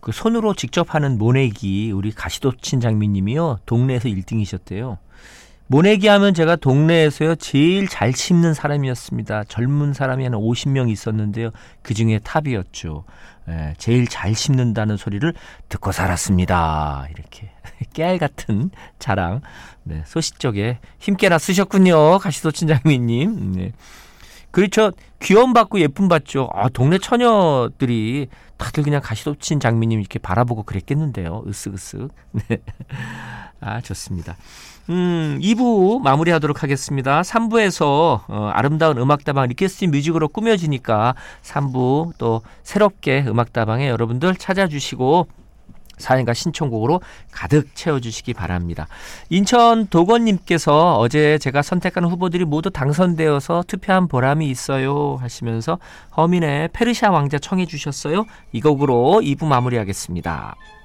그 손으로 직접 하는 모내기 우리 가시도친 장미님이요 동네에서 1등이셨대요. 모내기 하면 제가 동네에서요 제일 잘 씹는 사람이었습니다. 젊은 사람이 한 50명 있었는데요. 그중에 탑이었죠. 제일 잘 씹는다는 소리를 듣고 살았습니다. 이렇게 깨알 같은 자랑. 네, 소식적에 힘께나 쓰셨군요. 가시도친 장미님. 네. 그렇죠. 귀여움 받고 예쁨 받죠. 동네 처녀들이 다들 그냥 가시도친 장미님 이렇게 바라보고 그랬겠는데요. 으쓱으쓱. 네. 좋습니다. 2부 마무리하도록 하겠습니다. 3부에서 아름다운 음악다방 리퀘스트 뮤직으로 꾸며지니까 3부 또 새롭게 음악다방에 여러분들 찾아주시고 사연과 신청곡으로 가득 채워주시기 바랍니다. 인천 도건님께서 어제 제가 선택한 후보들이 모두 당선되어서 투표한 보람이 있어요 하시면서 허민의 페르시아 왕자 청해 주셨어요. 이 곡으로 2부 마무리하겠습니다.